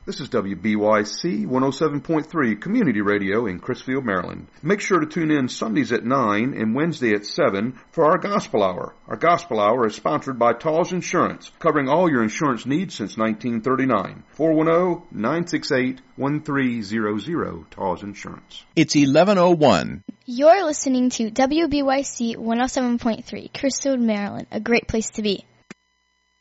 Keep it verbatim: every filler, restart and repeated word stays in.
This is W B Y C one oh seven point three Community Radio in Crisfield, Maryland. Make sure to tune in Sundays at nine and Wednesday at seven for our Gospel Hour. Our Gospel Hour is sponsored by Tall's Insurance, covering all your insurance needs since nineteen thirty-nine. four one zero, nine six eight, one three zero zero, Tall's Insurance. It's eleven oh one. You're listening to W B Y C one oh seven point three, Crisfield, Maryland, a great place to be.